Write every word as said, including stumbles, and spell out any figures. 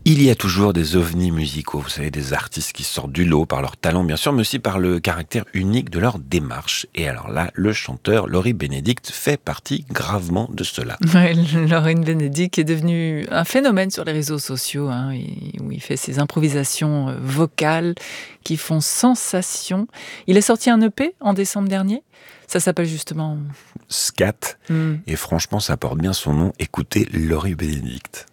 Il y a toujours des ovnis musicaux, vous savez, des artistes qui sortent du lot par leur talent, bien sûr, mais aussi par le caractère unique de leur démarche. Et alors là, le chanteur Laurie Benedict fait partie gravement de cela. Ouais, Laurie Benedict est devenu un phénomène sur les réseaux sociaux, hein, et- où il fait ses improvisations euh, vocales qui font sensation. Il a sorti un E P en décembre dernier. Ça s'appelle justement... Scat, Hmm. et franchement, ça porte bien son nom. Écoutez Laurie Benedict.